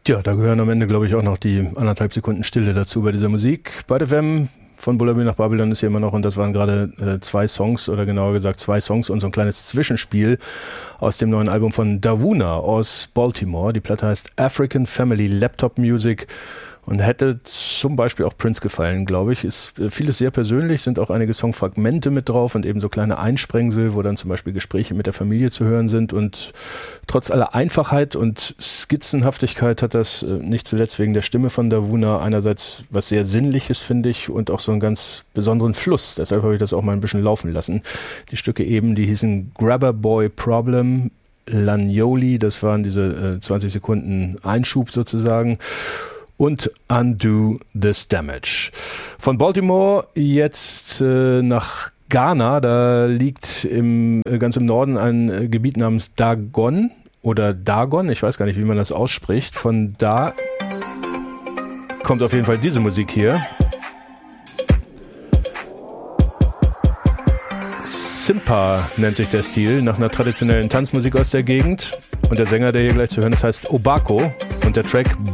Ja, da gehören am Ende, glaube ich, auch noch die 1,5 Sekunden Stille dazu bei dieser Musik. Bei FM von Bullabü nach Babylon ist hier immer noch, und das waren gerade 2 Songs, oder genauer gesagt 2 Songs und so ein kleines Zwischenspiel aus dem neuen Album von Davuna aus Baltimore. Die Platte heißt African Family Laptop Music und hätte zum Beispiel auch Prince gefallen, glaube ich. Ist vieles sehr persönlich, sind auch einige Songfragmente mit drauf und eben so kleine Einsprengsel, wo dann zum Beispiel Gespräche mit der Familie zu hören sind. Und trotz aller Einfachheit und Skizzenhaftigkeit hat das nicht zuletzt wegen der Stimme von Davuna einerseits was sehr Sinnliches, finde ich, und auch so einen ganz besonderen Fluss. Deshalb habe ich das auch mal ein bisschen laufen lassen. Die Stücke eben, die hießen Grabber Boy Problem, Lanioli, das waren diese 20 Sekunden Einschub sozusagen, und Undo This Damage. Von Baltimore jetzt nach Ghana. Da liegt ganz im Norden ein Gebiet namens Dagon oder Dagon. Ich weiß gar nicht, wie man das ausspricht. Von da kommt auf jeden Fall diese Musik hier. Simpa nennt sich der Stil, nach einer traditionellen Tanzmusik aus der Gegend. Und der Sänger, der hier gleich zu hören ist, heißt Obako. Und der Track